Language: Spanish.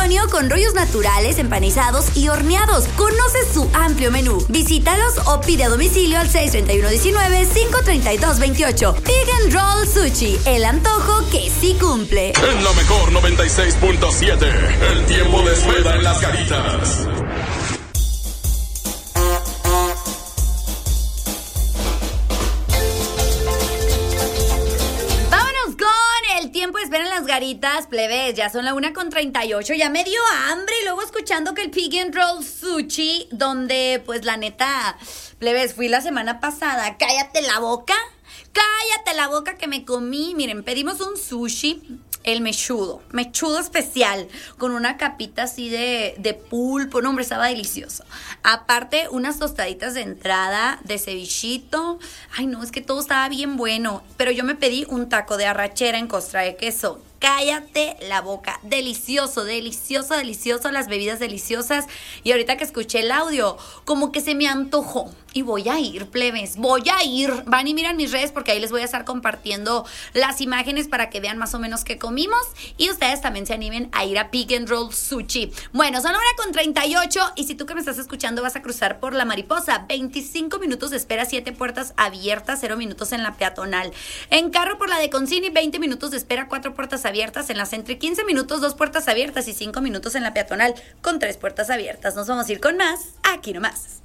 Antonio con rollos naturales, empanizados y horneados. Conoce su amplio menú. Visítalos o pide a domicilio al 631-19-532-28. Pig and Roll Sushi, el antojo que sí cumple. En la mejor 96.7, el tiempo de espera en las Garitas. Esperen las Garitas, plebes, ya son la 1:38, ya me dio hambre y luego escuchando que el Pig and Roll Sushi, donde pues la neta, plebes, fui la semana pasada, cállate la boca que me comí, miren, pedimos un sushi, el mechudo especial, con una capita así de pulpo, no hombre, estaba delicioso. Aparte, unas tostaditas de entrada, de cevichito, ay no, es que todo estaba bien bueno, pero yo me pedí un taco de arrachera en costra de queso. Cállate la boca, delicioso, las bebidas deliciosas. Y ahorita que escuché el audio, como que se me antojó. Y voy a ir, plebes, van y miran mis redes porque ahí les voy a estar compartiendo las imágenes para que vean más o menos qué comimos. Y ustedes también se animen a ir a Pig and Roll Sushi. Bueno, son 1:38 y si tú que me estás escuchando vas a cruzar por La Mariposa, 25 minutos de espera, 7 puertas abiertas, 0 minutos en la peatonal. En carro por la de Concini, 20 minutos de espera, 4 puertas abiertas. En la Centri, 15 minutos, 2 puertas abiertas y 5 minutos en la peatonal con 3 puertas abiertas. Nos vamos a ir con más, aquí nomás.